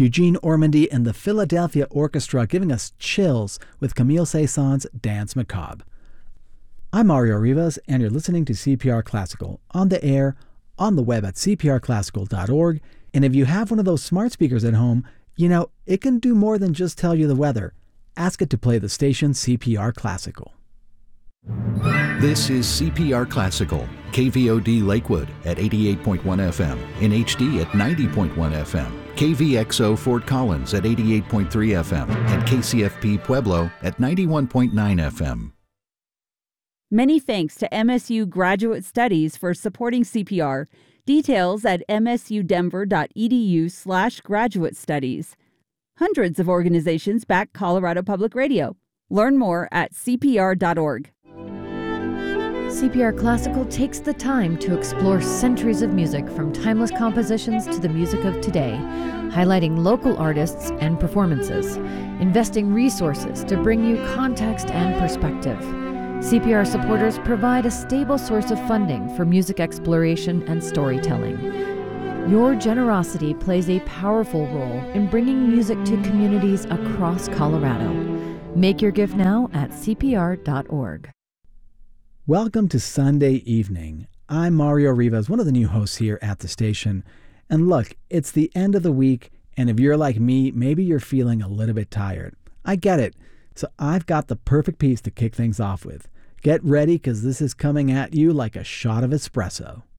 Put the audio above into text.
Eugene Ormandy and the Philadelphia Orchestra giving us chills with Camille Saint-Saëns' Danse Macabre. I'm Mario Rivas, and you're listening to CPR Classical, on the air, on the web at cprclassical.org, and if you have one of those smart speakers at home, it can do more than just tell you the weather. Ask it to play the station CPR Classical. This is CPR Classical, KVOD Lakewood at 88.1 FM, in HD at 90.1 FM, KVXO Fort Collins at 88.3 FM, and KCFP Pueblo at 91.9 FM. Many thanks to MSU Graduate Studies for supporting CPR. Details at msudenver.edu/graduate studies. Hundreds of organizations back Colorado Public Radio. Learn more at cpr.org. CPR Classical takes the time to explore centuries of music from timeless compositions to the music of today, highlighting local artists and performances, investing resources to bring you context and perspective. CPR supporters provide a stable source of funding for music exploration and storytelling. Your generosity plays a powerful role in bringing music to communities across Colorado. Make your gift now at cpr.org. Welcome to Sunday evening. I'm Mario Rivas, one of the new hosts here at the station. And look, it's the end of the week, and if you're like me, maybe you're feeling a little bit tired. I get it. So I've got the perfect piece to kick things off with. Get ready, because this is coming at you like a shot of espresso.